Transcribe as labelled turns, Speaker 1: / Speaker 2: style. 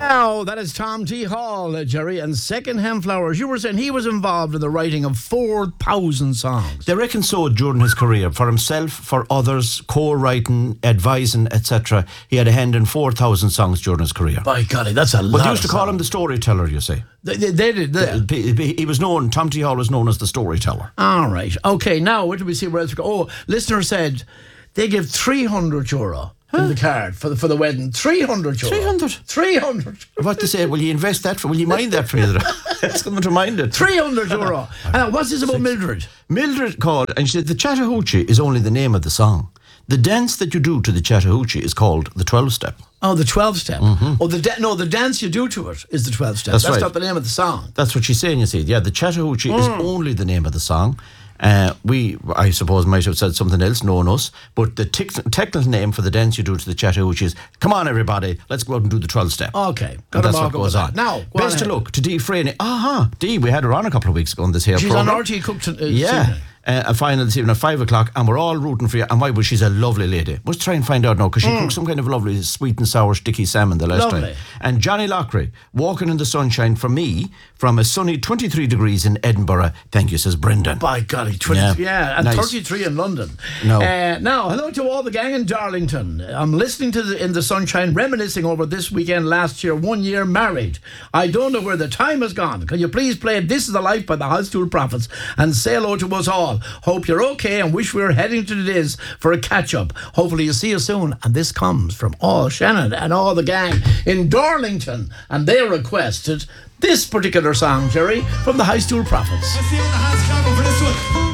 Speaker 1: Now, that is Tom T. Hall, Jerry, and Secondhand Flowers. You were saying he was involved in the writing of 4,000 songs.
Speaker 2: They reckon so during his career, for himself, for others, co-writing, advising, etc. He had a hand in 4,000 songs during his career.
Speaker 1: By golly, that's a lot.
Speaker 2: But they used to call him the storyteller, you see.
Speaker 1: They did.
Speaker 2: He was known, Tom T. Hall was known as the storyteller.
Speaker 1: All right. Okay, now, what do we see where else we go? Oh, listener said they give €300 in the card for the wedding. €300. 300.
Speaker 2: What to say? Will you invest that? Will you mind that, Fraser? It's something to mind it.
Speaker 1: €300. And what's this about Mildred?
Speaker 2: Mildred called and she said the Chattahoochee is only the name of the song. The dance that you do to the Chattahoochee is called the 12-step.
Speaker 1: Oh, the 12-step. Mm-hmm. Oh, the dance you do to it is the 12-step. That's
Speaker 2: right.
Speaker 1: Not the name of the song.
Speaker 2: That's what she's saying, you see. Yeah, the Chattahoochee is only the name of the song. I suppose, might have said something else, knowing us, but the technical name for the dance you do to the Chattahoochee is, come on everybody, let's go out and do the 12-step.
Speaker 1: Okay.
Speaker 2: That's what goes on.
Speaker 1: Now,
Speaker 2: best of luck to Dee Freeney. Dee, we had her on a couple of weeks ago on this here
Speaker 1: She's
Speaker 2: program.
Speaker 1: on RT Cook
Speaker 2: yeah. A final this evening at 5 o'clock, and we're all rooting for you. And why? Well, she's a lovely lady. Let's try and find out now, because she cooked some kind of lovely sweet and sour sticky salmon the last time. And Johnny Lockery, walking in the sunshine for me, from a sunny 23 degrees in Edinburgh. Thank you, says Brendan.
Speaker 1: By golly, 23, and
Speaker 2: nice.
Speaker 1: 33 in London.
Speaker 2: No.
Speaker 1: Now, hello to all the gang in Darlington. I'm listening to In the Sunshine, reminiscing over this weekend last year, 1 year married. I don't know where the time has gone. Can you please play This Is the Life by the High Stool Prophets and say hello to us all? Hope you're okay and wish we were heading to the Diz for a catch-up. Hopefully you'll see you soon. And this comes from all Shannon and all the gang in Darlington. And they requested this particular song, Jerry, from the High Stool Prophets.
Speaker 3: Let's see what the hands clap for this one.